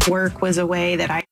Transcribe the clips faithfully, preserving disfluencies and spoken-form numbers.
work was a way that I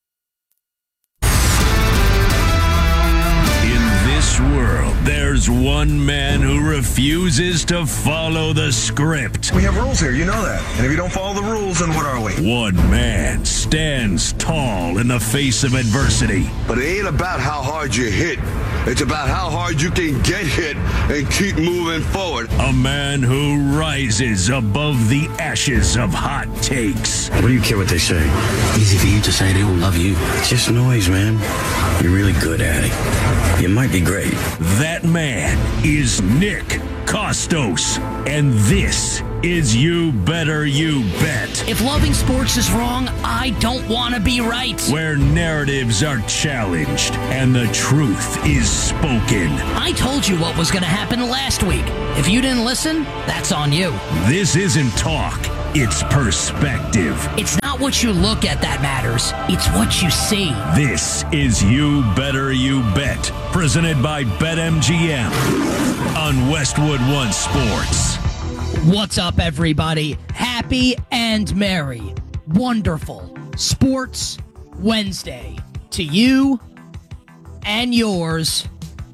world, there's one man who refuses to follow the script. We have rules here, you know that. And if you don't follow the rules, then what are we? One man stands tall in the face of adversity. But it ain't about how hard you hit. It's about how hard you can get hit and keep moving forward. A man who rises above the ashes of hot takes. What do you care what they say? Easy for you to say they will love you. It's just noise, man. You're really good at it. You might be great. That man is Nick Kostos, and this is You Better You Bet. If loving sports is wrong, I don't want to be right. Where narratives are challenged and the truth is spoken. I told you what was going to happen last week. If you didn't listen, that's on you. This isn't talk. It's perspective. It's not what you look at that matters. It's what you see. This is You Better You Bet, presented by BetMGM on Westwood One Sports. What's up, everybody? Happy and merry, wonderful Sports Wednesday to you and yours.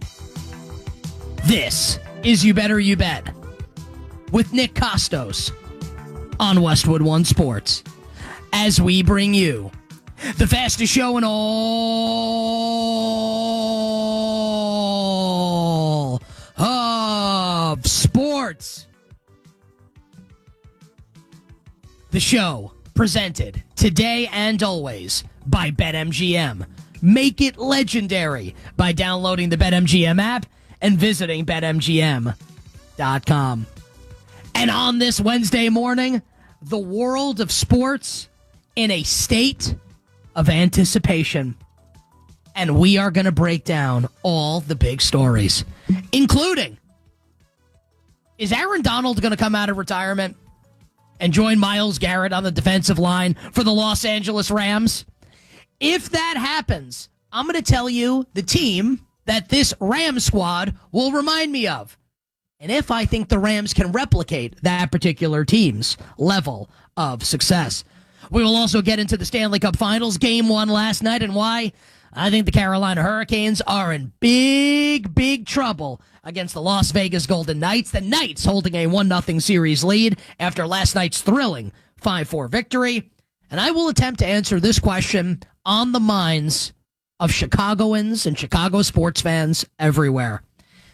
This is You Better You Bet with Nick Kostos on Westwood One Sports, as we bring you the fastest show in all of sports. The show presented today and always by BetMGM. Make it legendary by downloading the BetMGM app and visiting Bet M G M dot com. And on this Wednesday morning, the world of sports in a state of anticipation. And we are going to break down all the big stories, including, is Aaron Donald going to come out of retirement and join Myles Garrett on the defensive line for the Los Angeles Rams? If that happens, I'm going to tell you the team that this Rams squad will remind me of, and if I think the Rams can replicate that particular team's level of success. We will also get into the Stanley Cup Finals, game one last night, and why I think the Carolina Hurricanes are in big, big trouble against the Las Vegas Golden Knights. The Knights holding a one nothing series lead after last night's thrilling five four victory. And I will attempt to answer this question on the minds of Chicagoans and Chicago sports fans everywhere.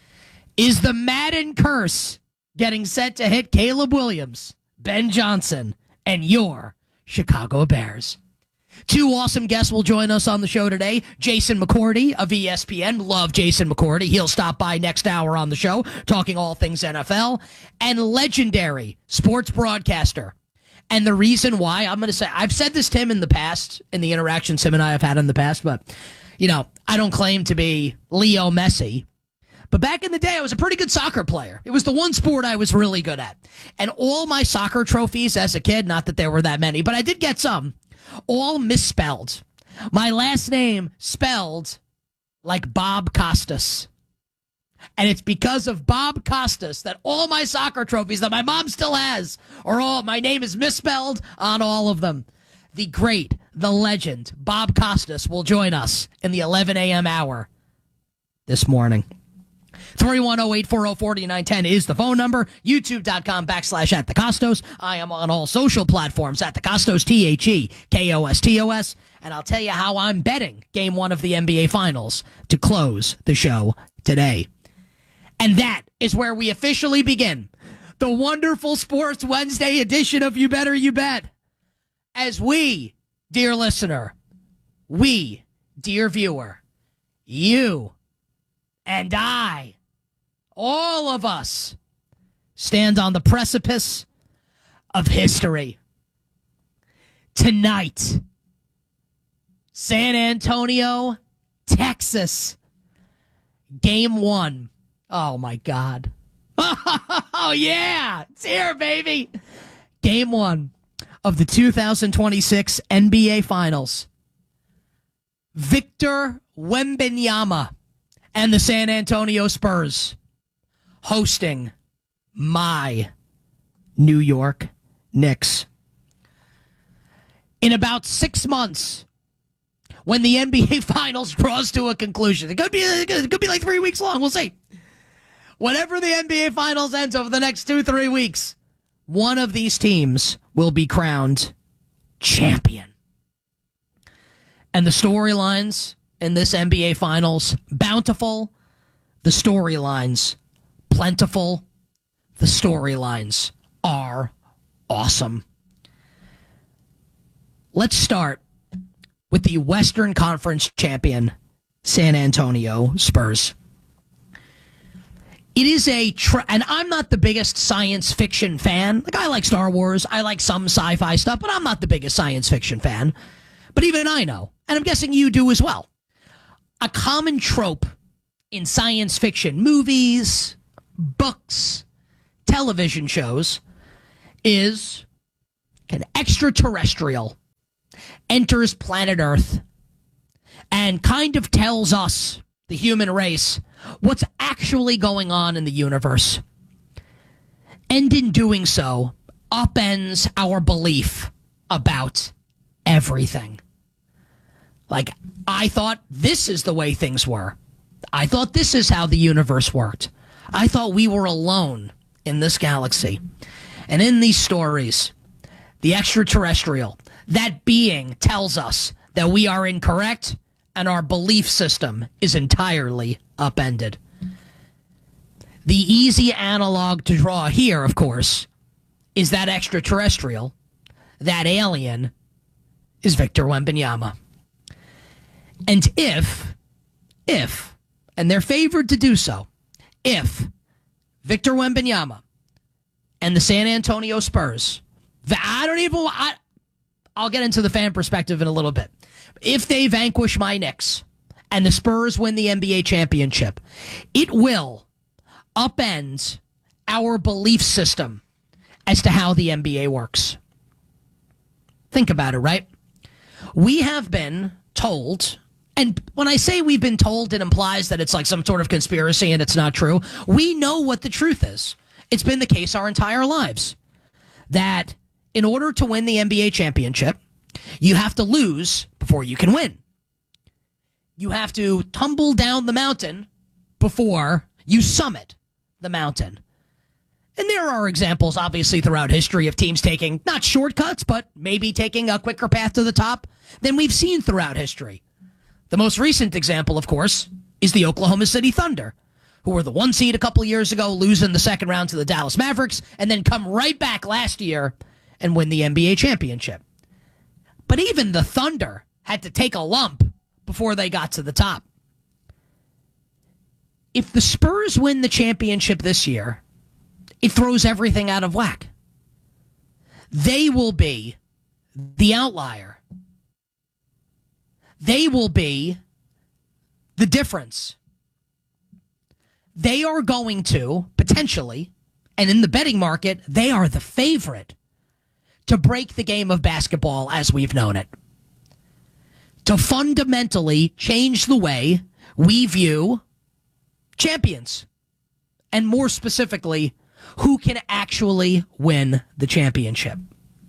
Is the Madden curse getting set to hit Caleb Williams, Ben Johnson, and your Chicago Bears? Two awesome guests will join us on the show today. Jason McCourty of E S P N. Love Jason McCourty. He'll stop by next hour on the show, talking all things N F L. And legendary sports broadcaster. And the reason why, I'm going to say, I've said this to him in the past, in the interactions him and I have had in the past, but, you know, I don't claim to be Leo Messi. But back in the day, I was a pretty good soccer player. It was the one sport I was really good at. And all my soccer trophies as a kid, not that there were that many, but I did get some, all misspelled. My last name spelled like Bob Costas. And it's because of Bob Costas that all my soccer trophies that my mom still has are all, my name is misspelled on all of them. The great, the legend, Bob Costas will join us in the eleven a.m. hour this morning. three one zero, eight four zero, four nine one zero is the phone number. YouTube.com backslash at the Kostos. I am on all social platforms at the Kostos, T H E K O S T O S. And I'll tell you how I'm betting game one of the N B A Finals to close the show today. And that is where we officially begin the wonderful Sports Wednesday edition of You Better You Bet. As we, dear listener, we, dear viewer, you and I, all of us, stand on the precipice of history. Tonight, San Antonio, Texas, game one. Oh, my God. Oh, yeah. It's here, baby. Game one of the two thousand twenty-six N B A Finals. Victor Wembanyama and the San Antonio Spurs hosting my New York Knicks. in about six months, when the N B A Finals draws to a conclusion, it could be it could be like three weeks long. We'll see. Whenever the N B A Finals ends over the next two, three weeks, one of these teams will be crowned champion. And the storylines in this N B A Finals, bountiful. The storylines, plentiful. The storylines are awesome. Let's start with the Western Conference champion, San Antonio Spurs. It is a, tra- and I'm not the biggest science fiction fan. Like, I like Star Wars, I like some sci-fi stuff, but I'm not the biggest science fiction fan. But even I know, and I'm guessing you do as well. A common trope in science fiction movies, books, television shows is an extraterrestrial enters planet Earth and kind of tells us, the human race, what's actually going on in the universe. And in doing so, upends our belief about everything. Like, I thought this is the way things were. I thought this is how the universe worked. I thought we were alone in this galaxy. And in these stories, the extraterrestrial, that being, tells us that we are incorrect and our belief system is entirely upended. The easy analog to draw here, of course, is that extraterrestrial, that alien, is Victor Wembanyama. And if, if, and they're favored to do so, if Victor Wembanyama and the San Antonio Spurs, I don't even, I, I'll get into the fan perspective in a little bit. If they vanquish my Knicks and the Spurs win the N B A championship, it will upend our belief system as to how the N B A works. Think about it, right? We have been told, and when I say we've been told, it implies that it's like some sort of conspiracy and it's not true. We know what the truth is. It's been the case our entire lives. That in order to win the N B A championship, you have to lose before you can win. You have to tumble down the mountain before you summit the mountain. And there are examples, obviously, throughout history of teams taking, not shortcuts, but maybe taking a quicker path to the top than we've seen throughout history. The most recent example, of course, is the Oklahoma City Thunder, who were the one seed a couple of years ago, losing the second round to the Dallas Mavericks, and then come right back last year and win the N B A championship. But even the Thunder had to take a lump before they got to the top. If the Spurs win the championship this year, it throws everything out of whack. They will be the outlier. They will be the difference. They are going to, potentially, and in the betting market, they are the favorite to break the game of basketball as we've known it. To fundamentally change the way we view champions. And more specifically, who can actually win the championship.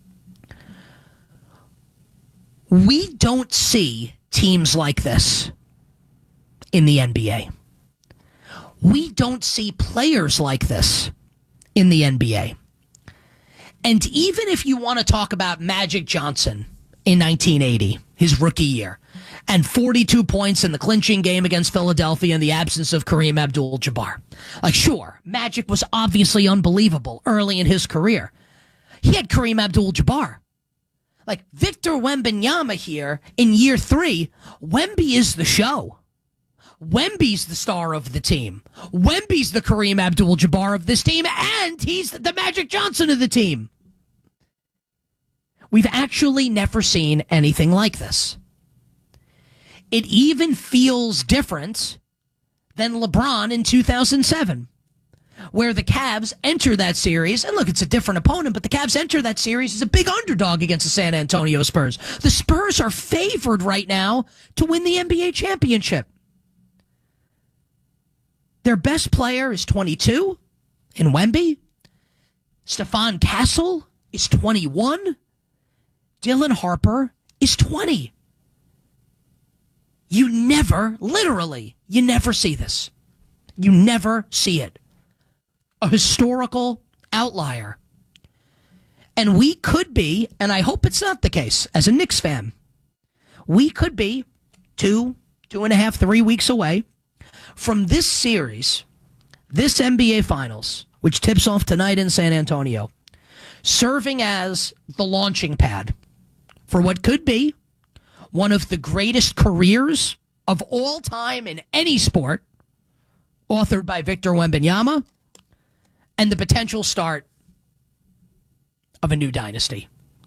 We don't see teams like this in the N B A. We don't see players like this in the N B A. And even if you want to talk about Magic Johnson in nineteen eighty, his rookie year, and forty-two points in the clinching game against Philadelphia in the absence of Kareem Abdul-Jabbar. Like, sure, Magic was obviously unbelievable early in his career. He had Kareem Abdul-Jabbar. Like, Victor Wembanyama here in year three, Wemby is the show. Wemby's the star of the team. Wemby's the Kareem Abdul-Jabbar of this team, and he's the Magic Johnson of the team. We've actually never seen anything like this. It even feels different than LeBron in two thousand seven, where the Cavs enter that series. And look, it's a different opponent, but the Cavs enter that series as a big underdog against the San Antonio Spurs. The Spurs are favored right now to win the N B A championship. Their best player is twenty-two in Wemby. Stephon Castle is twenty-one. Dylan Harper is twenty. You never, literally, you never see this. You never see it. A historical outlier. And we could be, and I hope it's not the case, as a Knicks fan, we could be two, two and a half, three weeks away from this series, this N B A Finals, which tips off tonight in San Antonio, serving as the launching pad for what could be one of the greatest careers of all time in any sport, authored by Victor Wembanyama, and the potential start of a new dynasty.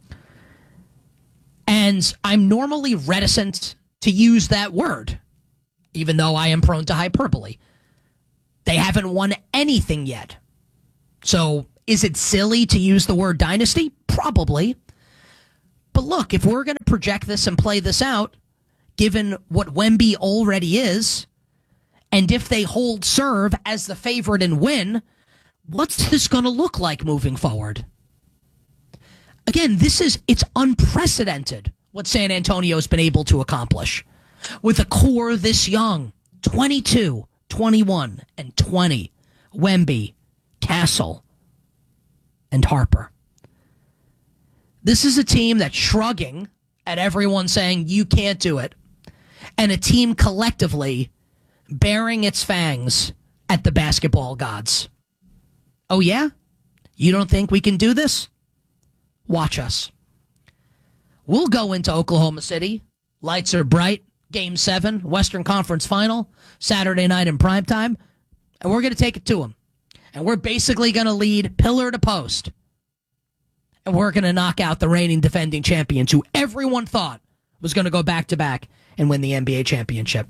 And I'm normally reticent to use that word, even though I am prone to hyperbole. They haven't won anything yet. So is it silly to use the word dynasty? Probably. But look, if we're going to project this and play this out, given what Wemby already is, and if they hold serve as the favorite and win, what's this going to look like moving forward? Again, this is, it's unprecedented what San Antonio's been able to accomplish. With a core this young, twenty-two, twenty-one, and twenty, Wemby, Castle, and Harper. This is a team that's shrugging at everyone saying, you can't do it. And a team collectively bearing its fangs at the basketball gods. Oh, yeah? You don't think we can do this? Watch us. We'll go into Oklahoma City. Lights are bright. Game seven, Western Conference Final, Saturday night in primetime. And we're going to take it to them. And we're basically going to lead pillar to post. And we're going to knock out the reigning defending champions who everyone thought was going to go back-to-back and win the N B A championship.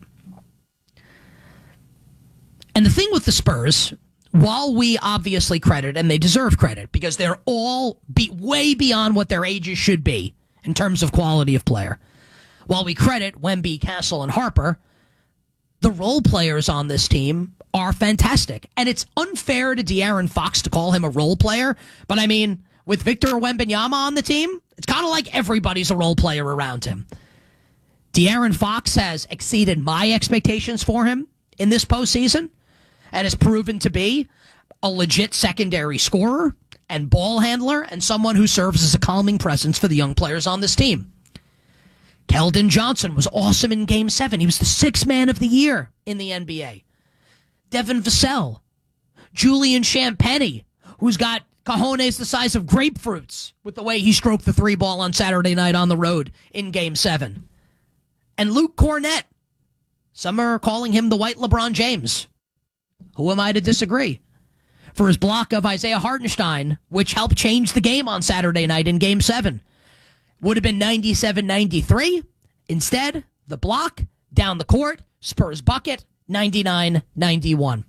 And the thing with the Spurs, while we obviously credit, and they deserve credit, because they're all be way beyond what their ages should be in terms of quality of player. While we credit Wemby, Castle, and Harper, the role players on this team are fantastic. And it's unfair to De'Aaron Fox to call him a role player, but I mean, with Victor Wembanyama on the team, it's kind of like everybody's a role player around him. De'Aaron Fox has exceeded my expectations for him in this postseason and has proven to be a legit secondary scorer and ball handler and someone who serves as a calming presence for the young players on this team. Keldon Johnson was awesome in Game seven. He was the sixth man of the year in the N B A. Devin Vassell, Julian Champagnie, who's got cojones the size of grapefruits with the way he stroked the three ball on Saturday night on the road in Game seven. And Luke Cornett. Some are calling him the white LeBron James. Who am I to disagree? For his block of Isaiah Hartenstein, which helped change the game on Saturday night in Game seven. Would have been ninety-seven ninety-three. Instead, the block, down the court, Spurs bucket, ninety-nine ninety-one.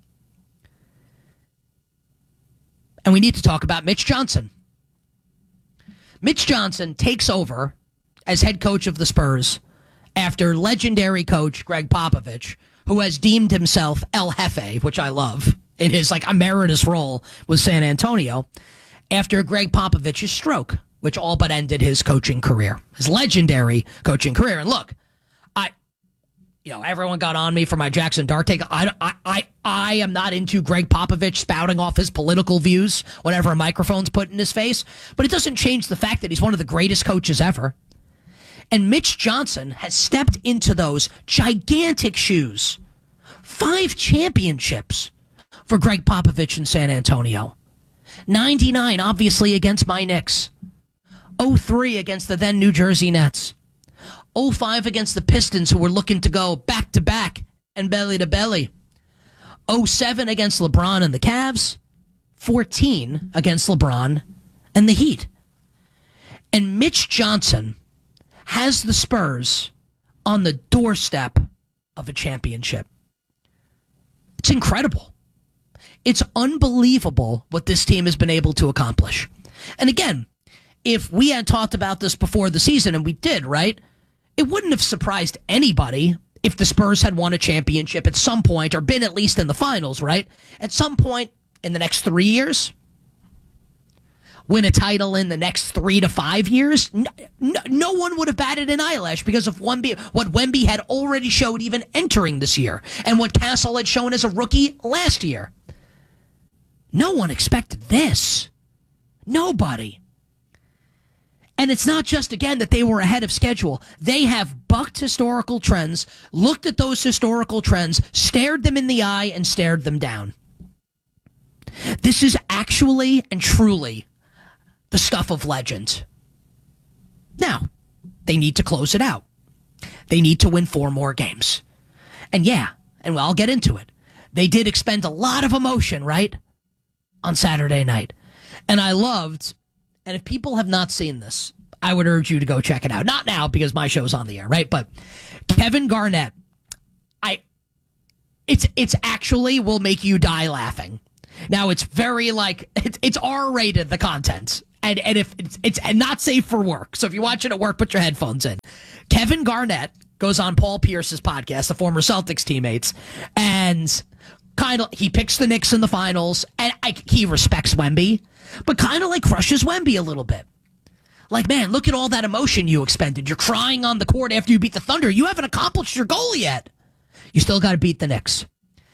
And we need to talk about Mitch Johnson. Mitch Johnson takes over as head coach of the Spurs after legendary coach Greg Popovich, who has deemed himself El Jefe, which I love, in his like emeritus role with San Antonio, after Greg Popovich's stroke, which all but ended his coaching career, his legendary coaching career. And look, I, you know, everyone got on me for my Jackson Dart take. I, I, I, I am not into Greg Popovich spouting off his political views whenever a microphone's put in his face, but it doesn't change the fact that he's one of the greatest coaches ever. And Mitch Johnson has stepped into those gigantic shoes. Five championships for Greg Popovich in San Antonio. ninety-nine, obviously, against my Knicks. oh three against the then New Jersey Nets. oh five against the Pistons, who were looking to go back-to-back and belly-to-belly. oh seven against LeBron and the Cavs. fourteen against LeBron and the Heat. And Mitch Johnson has the Spurs on the doorstep of a championship. It's incredible. It's unbelievable what this team has been able to accomplish. And again, if we had talked about this before the season, and we did, right, it wouldn't have surprised anybody if the Spurs had won a championship at some point, or been at least in the finals, right, at some point in the next three years. win a title in the next three to five years, no, no, no one would have batted an eyelash because of Wemby, what Wemby had already showed even entering this year and what Castle had shown as a rookie last year. No one expected this. Nobody. And it's not just, again, that they were ahead of schedule. They have bucked historical trends, looked at those historical trends, stared them in the eye, and stared them down. This is actually and truly the stuff of legend. Now, they need to close it out. They need to win four more games. And yeah, and I'll get into it. They did expend a lot of emotion, right? On Saturday night. And I loved... And if people have not seen this, I would urge you to go check it out. Not now, because my show's on the air, right? But Kevin Garnett, I, it's it's actually will make you die laughing. Now, it's very, like, it's, it's R-rated, the content. And and if it's, it's and not safe for work. So if you watch it at work, put your headphones in. Kevin Garnett goes on Paul Pierce's podcast, the former Celtics teammates, and kind of, he picks the Knicks in the finals, and I, he respects Wemby, but kind of like crushes Wemby a little bit. Like, man, look at all that emotion you expended. You're crying on the court after you beat the Thunder. You haven't accomplished your goal yet. You still got to beat the Knicks.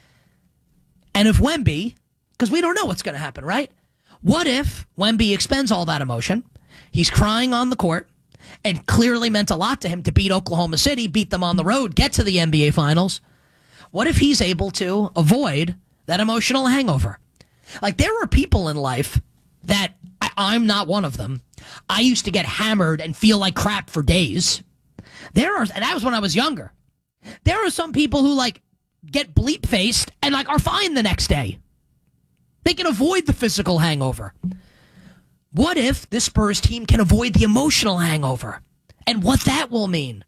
And if Wemby, because we don't know what's going to happen, right? What if Wemby expends all that emotion, he's crying on the court, and clearly meant a lot to him to beat Oklahoma City, beat them on the road, get to the N B A Finals. What if he's able to avoid that emotional hangover? Like, there are people in life that I, I'm not one of them. I used to get hammered and feel like crap for days. There are, and that was when I was younger. There are some people who, like, get bleep faced and, like, are fine the next day. They can avoid the physical hangover. What if this Spurs team can avoid the emotional hangover? And what that will mean?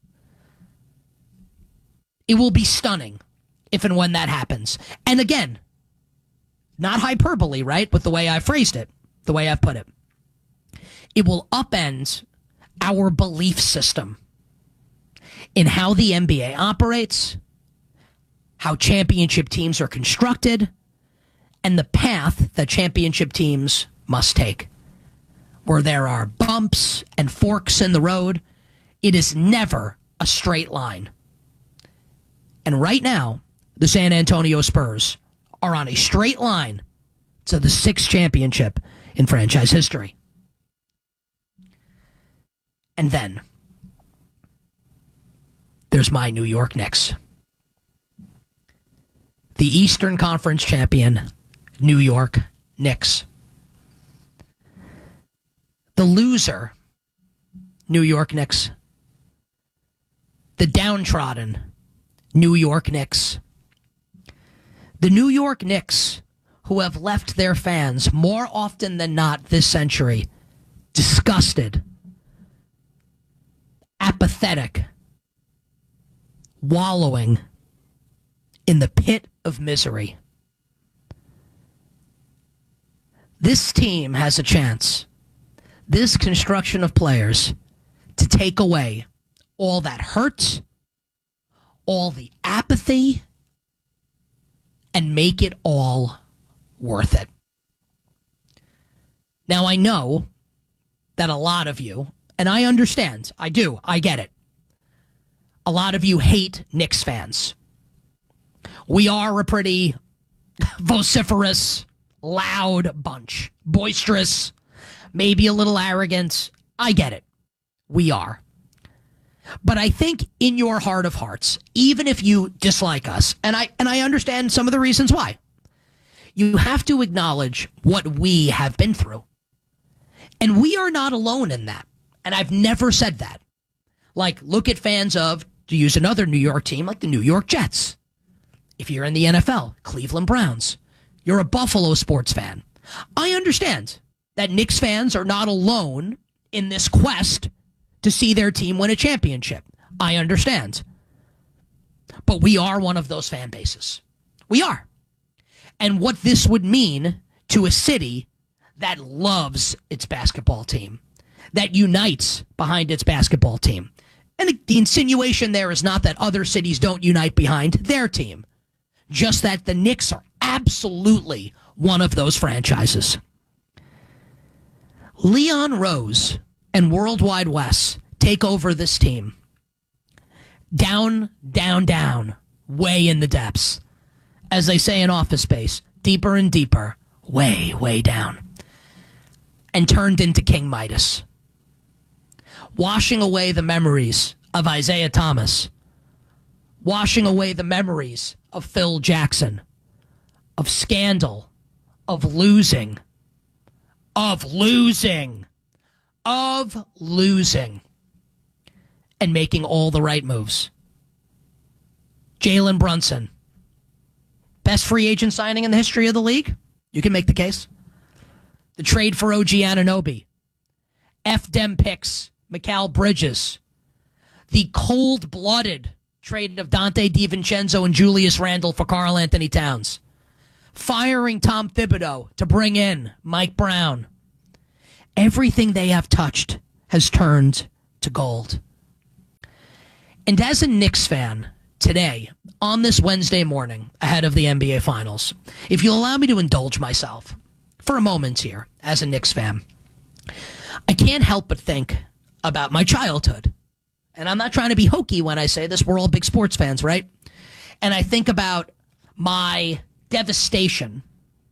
It will be stunning if and when that happens. And again, not hyperbole, right? With the way I phrased it, the way I've put it. It will upend our belief system in how the N B A operates, how championship teams are constructed, and the path that championship teams must take. Where there are bumps and forks in the road, it is never a straight line. And right now, the San Antonio Spurs are on a straight line to the sixth championship in franchise history. And then there's my New York Knicks. The Eastern Conference champion, New York Knicks. The loser, New York Knicks. The downtrodden, New York Knicks. The New York Knicks, who have left their fans more often than not this century disgusted, apathetic, wallowing in the pit of misery. This team has a chance, this construction of players, to take away all that hurt, all the apathy, and make it all worth it. Now, I know that a lot of you, and I understand, I do, I get it. A lot of you hate Knicks fans. We are a pretty vociferous, loud bunch. Boisterous, maybe a little arrogant. I get it. We are. But I think in your heart of hearts, even if you dislike us, and I and I understand some of the reasons why, you have to acknowledge what we have been through. And we are not alone in that. And I've never said that. Like, look at fans of, to use another New York team, like the New York Jets. If you're in the N F L, Cleveland Browns. You're a Buffalo sports fan. I understand that Knicks fans are not alone in this quest to see their team win a championship. I understand. But we are one of those fan bases. We are. And what this would mean to a city that loves its basketball team, that unites behind its basketball team. And the insinuation there is not that other cities don't unite behind their team, just that the Knicks are absolutely one of those franchises. Leon Rose and Worldwide Wes take over this team. Down, down, down, way in the depths. As they say in Office Space, deeper and deeper, way, way down. And turned into King Midas. Washing away the memories of Isaiah Thomas. Washing away the memories of Phil Jackson. Of scandal. Of losing. Of losing. Of losing. And making all the right moves. Jalen Brunson. Best free agent signing in the history of the league? You can make the case. The trade for O G Anunoby. F-Dem picks. Mikal Bridges. The cold-blooded trade of Dante DiVincenzo and Julius Randle for Karl Anthony Towns. Firing Tom Thibodeau to bring in Mike Brown. Everything they have touched has turned to gold. And as a Knicks fan, today, on this Wednesday morning, ahead of the N B A Finals, if you'll allow me to indulge myself for a moment here, as a Knicks fan, I can't help but think about my childhood. And I'm not trying to be hokey when I say this. We're all big sports fans, right? And I think about my devastation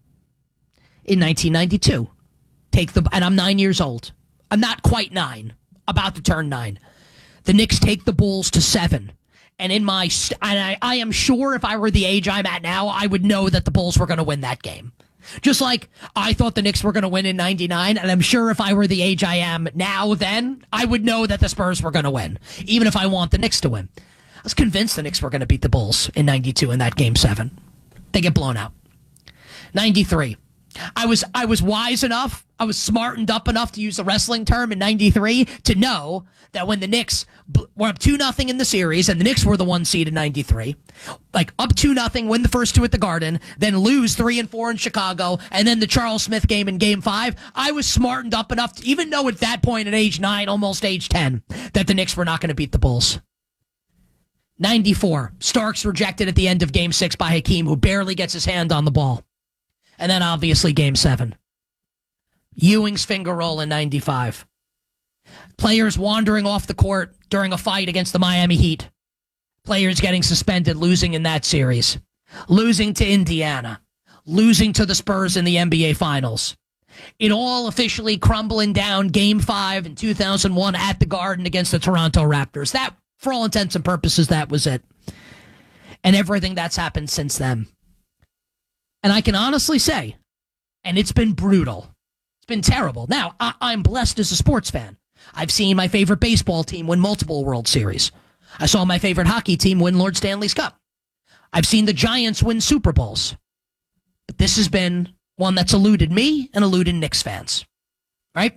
in nineteen ninety-two. Take the, and I'm nine years old. I'm not quite nine, about to turn nine. The Knicks take the Bulls to seven. And in my, and I, I am sure if I were the age I'm at now, I would know that the Bulls were going to win that game. Just like I thought the Knicks were going to win in ninety-nine, and I'm sure if I were the age I am now then, I would know that the Spurs were going to win, even if I want the Knicks to win. I was convinced the Knicks were going to beat the Bulls in ninety-two in that game seven. They get blown out. ninety-three. I was I was wise enough, I was smartened up enough to use a wrestling term in ninety-three to know that when the Knicks were up two nothing in the series, and the Knicks were the one seed in ninety-three, like up two nothing, win the first two at the Garden, then lose three and four in Chicago, and then the Charles Smith game in game five, I was smartened up enough to even know at that point at age nine, almost age ten, that the Knicks were not going to beat the Bulls. ninety-four, Starks rejected at the end of game six by Hakeem, who barely gets his hand on the ball. And then obviously game seven. Ewing's finger roll in ninety-five. Players wandering off the court during a fight against the Miami Heat. Players getting suspended, losing in that series. Losing to Indiana. Losing to the Spurs in the N B A Finals. It all officially crumbling down game five in two thousand one at the Garden against the Toronto Raptors. That, for all intents and purposes, that was it. And everything that's happened since then. And I can honestly say, and it's been brutal. It's been terrible. Now, I- I'm blessed as a sports fan. I've seen my favorite baseball team win multiple World Series. I saw my favorite hockey team win Lord Stanley's Cup. I've seen the Giants win Super Bowls. But this has been one that's eluded me and eluded Knicks fans. Right?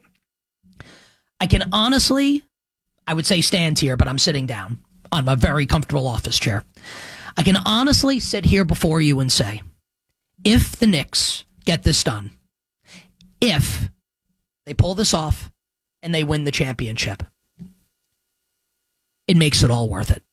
I can honestly, I would say stand here, but I'm sitting down on my very comfortable office chair. I can honestly sit here before you and say, if the Knicks get this done, if they pull this off and they win the championship, it makes it all worth it.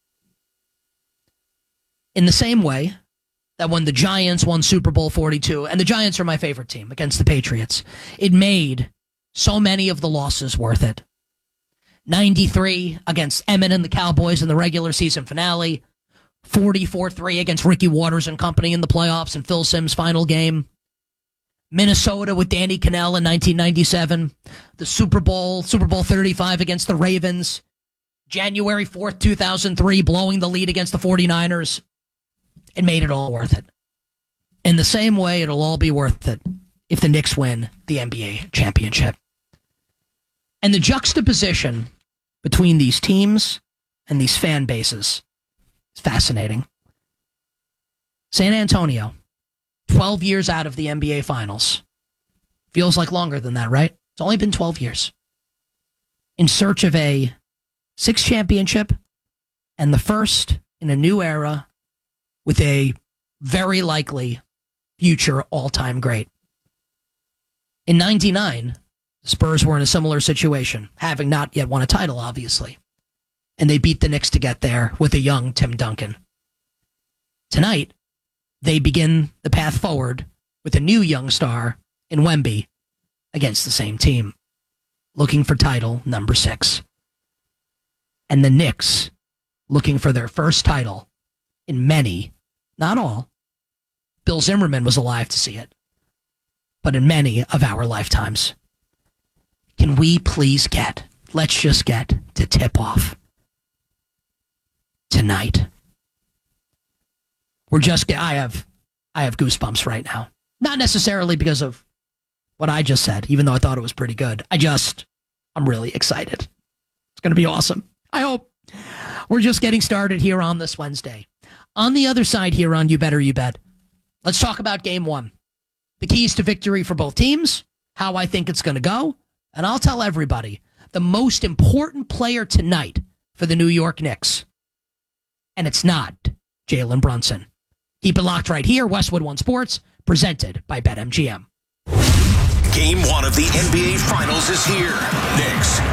In the same way that when the Giants won Super Bowl forty-two, and the Giants are my favorite team against the Patriots, it made so many of the losses worth it. ninety-three against Emmett and the Cowboys in the regular season finale. forty-four three against Ricky Waters and company in the playoffs and Phil Simms' final game. Minnesota with Danny Cannell in nineteen ninety-seven. The Super Bowl, Super Bowl thirty-five against the Ravens. January fourth, two thousand three, blowing the lead against the forty-niners. It made it all worth it. In the same way, it'll all be worth it if the Knicks win the N B A championship. And the juxtaposition between these teams and these fan bases is fascinating. San Antonio, twelve years out of the N B A Finals. Feels like longer than that, right? It's only been twelve years. In search of a sixth championship and the first in a new era with a very likely future all-time great. In ninety-nine, the Spurs were in a similar situation, having not yet won a title, obviously. And they beat the Knicks to get there with a young Tim Duncan. Tonight, they begin the path forward with a new young star in Wemby against the same team. looking for title number six. And the Knicks looking for their first title in many, not all, Bill Zimmerman was alive to see it, but in many of our lifetimes. Can we please get, let's just get to tip-off tonight? We're just, I have, I have goosebumps right now. Not necessarily because of what I just said, even though I thought it was pretty good. I just, I'm really excited. It's going to be awesome. I hope. We're just getting started here on this Wednesday. On the other side here on You Better You Bet, let's talk about game one. The keys to victory for both teams, how I think it's going to go, and I'll tell everybody the most important player tonight for the New York Knicks. And it's not Jalen Brunson. Keep it locked right here, Westwood One Sports, presented by BetMGM. Game one of the N B A Finals is here. Knicks